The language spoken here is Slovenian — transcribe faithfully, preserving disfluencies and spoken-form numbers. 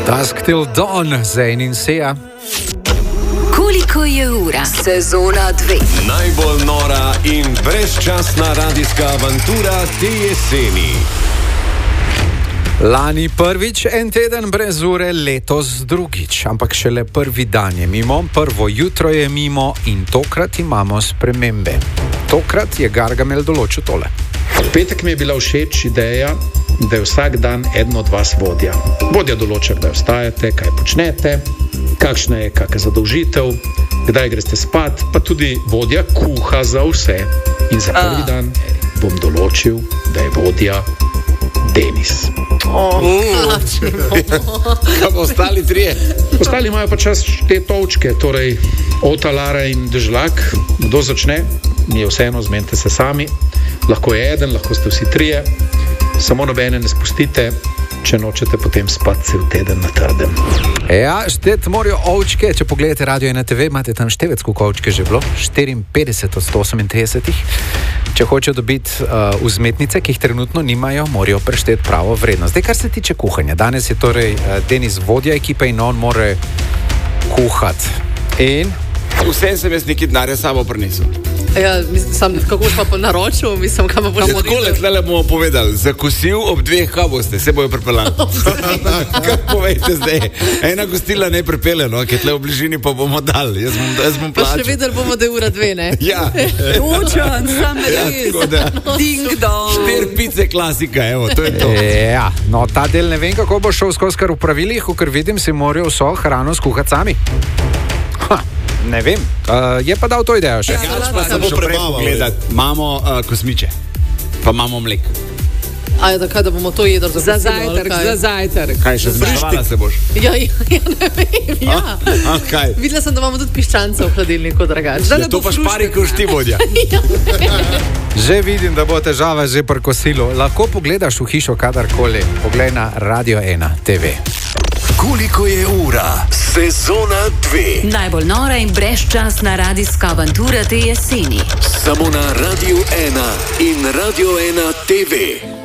Dusk till dawn, Zayn in Sia. Koliko je ura? Sezona dve. Najbolj nora in brezčasna radijska avantura te jeseni. Lani prvič en teden brez ure, letos drugič. Ampak šele prvi dan je mimo, prvo jutro je mimo in tokrat imamo spremembe. Tokrat je Gargamel določil tole. V petek mi je bila všeč ideja, da je vsak dan eden od vas vodja. Vodja določa, kdaj vstajate, kaj počnete, kakšna je kakšna zadolžitev, kdaj greste spat, pa tudi vodja kuha za vse. In za prvi A. dan bom določil, da je vodja Denis. Oh, Kaj pa ostali trije? Ostali imajo pa čas te točke, torej Ota, Lara in Dežlak. Kdo začne? Mi je vseeno, zmenite se sami. Lahko je eden, lahko ste vsi trije. Samo nobene ne spustite, če nočete potem spati cel teden na trdem. Ja, štet morajo ovčke. Če pogledate Radio ena te ve, imate tam števec, koliko ovčke že bilo? štiriinpetdeset od sto osemintrideset. Če hočejo dobiti uh, vzmetnice, ki jih trenutno nimajo, morajo prešteti pravo vrednost. Zdaj, kar se tiče kuhanja. Danes je torej uh, Denis vodja ekipe in on mora kuhati. In? Vsem sem jaz neki denarja samo prinesel. ja, mislim, sam, kako boš pa naročil, mislim, kam boš Tako naredil. letle bomo povedali, zakusil ob dveh, kaj boste, se bojo pripeljali. Kaj povejte zdaj? Ena gostila ne pripelje, no, ki je tle v bližini, pa bomo dali. Jaz bom, jaz bom Pa še plačal. videli bomo, da je ura dve, ne? Ja, Točan, sam ja, res. tako da. Ding dong. Štir pice klasika, evo, to je to. Ja, no, ta del ne vem, kako bo šel skozi, kar v pravilih, ker vidim, si morajo vso hrano skuhati sami. Ha, ne vem, uh, je pa dal to idejo še. Kač pa se bo prebaval gledati. Imamo uh, kosmiče, pa imamo mlek. A je tako, da bomo to jedli za Za kosilo, ali zajtrk, kaj? za zajtrk. Kaj še zmešala se boš? Ja, ja, ja, ne vem, ja. A, a kaj? Videla sem, da imamo tudi piščance v hladilniku, drugače. Ja, to pa špari, ko šti vodja. Že vidim, da bo težava že pri kosilu. Lahko pogledaš v hišo kadarkoli. Poglej na Radio ena te ve. Koliko je ura? Sezona dve. Najbolj nora in brezčasna radijska avantura te jeseni. Samo na Radio ena in Radio ena te ve.